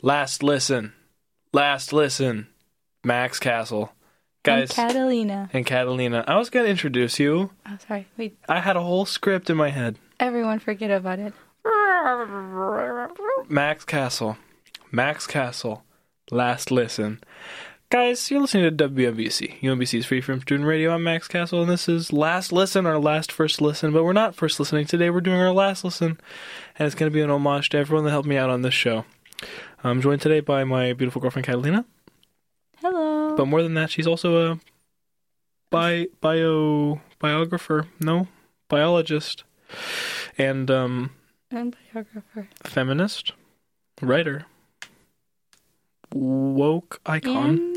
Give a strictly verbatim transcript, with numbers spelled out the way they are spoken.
Last listen. Last listen. Max Castle. Guys. And Catalina. And Catalina. I was going to introduce you. Oh, sorry. Wait. I had a whole script in my head. Everyone forget about it. Max Castle. Max Castle. Last listen. Guys, you're listening to W M B C. U M B C's Free From Student Radio. I'm Max Castle, and this is Last Listen, our last first listen. But we're not first listening today. We're doing our last listen. And it's going to be an homage to everyone that helped me out on this show. I'm joined today by my beautiful girlfriend, Catalina. Hello. But more than that, she's also a bi- bio biographer. No? Biologist. And, um... And biographer. feminist. Writer. Woke icon. And